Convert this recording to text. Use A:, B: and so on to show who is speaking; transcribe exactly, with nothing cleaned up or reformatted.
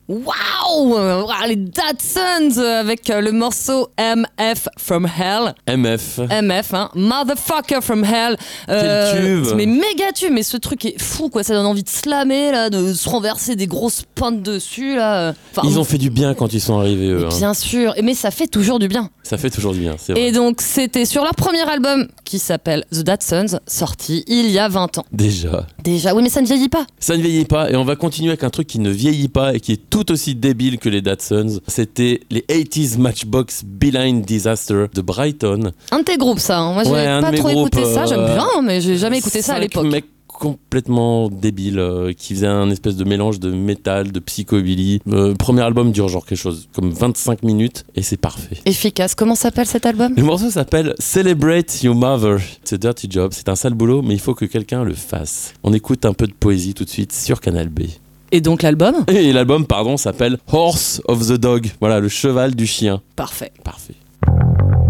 A: Waouh, wow, les Datsuns avec le morceau M F from Hell.
B: M F.
A: M F, hein. Motherfucker from Hell.
B: Euh, Quel tube.
A: Mais méga tube, mais ce truc est fou, quoi. Ça donne envie de slammer, là, de se renverser des grosses pintes dessus, là. Enfin,
B: ils ont fait du bien quand ils sont arrivés, eux.
A: Bien hein. sûr, mais ça fait toujours du bien.
B: Ça fait toujours du bien, c'est vrai.
A: Et donc, c'était sur leur premier album qui s'appelle The Datsuns, sorti il y a vingt ans.
B: Déjà.
A: Déjà, oui, mais ça ne vieillit pas.
B: Ça ne vieillit pas, et on va continuer avec un truc qui ne vieillit pas et qui est tout aussi débile que les Datsuns. C'était les eighties Matchbox Beeline Disaster de Brighton.
A: Un de tes groupes, ça. Hein. Moi, j'ai
B: ouais,
A: pas trop
B: groupes,
A: écouté ça. J'aime
B: euh,
A: bien, mais j'ai jamais écouté ça à l'époque.
B: Mecs complètement débiles euh, qui faisaient un espèce de mélange de métal, de psychobilly. Le premier album dure genre quelque chose comme vingt-cinq minutes et c'est parfait.
A: Efficace. Comment s'appelle cet album ?
B: Le morceau s'appelle Celebrate Your Mother. C'est Dirty Job, c'est un sale boulot, mais il faut que quelqu'un le fasse. On écoute un peu de poésie tout de suite sur Canal B.
A: Et donc l'album ?
B: Et l'album, pardon, s'appelle Horse of the Dog. Voilà, le cheval du chien.
A: Parfait.
B: Parfait.